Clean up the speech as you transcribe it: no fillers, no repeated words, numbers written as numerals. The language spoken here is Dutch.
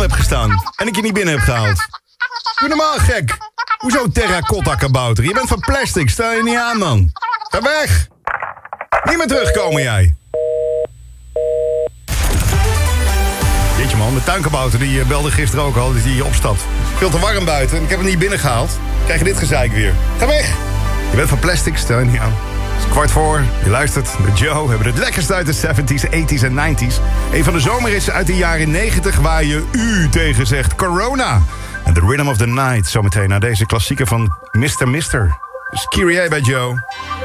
heb gestaan. En ik je niet binnen heb gehaald. Doe normaal, gek. Hoezo terracotta kabouter? Je bent van plastic, stel je niet aan, man. Ga weg. Niet meer terugkomen, jij. Jeetje, man, de tuinkabouter die belde gisteren ook al, dat hij opstapt. Veel te warm buiten en ik heb hem niet binnengehaald. Krijg je dit gezeik weer. Ga weg. Je bent van plastic, stel je niet aan. Het is 15:15, je luistert. De Joe hebben het lekkerst uit de 70s, 80s en 90s. Een van de zomerhits uit de jaren 90 waar je u tegen zegt. Corona. En The Rhythm of the Night. Zometeen naar deze klassieker van Mr. Mister. Dus Kyrie bij Joe.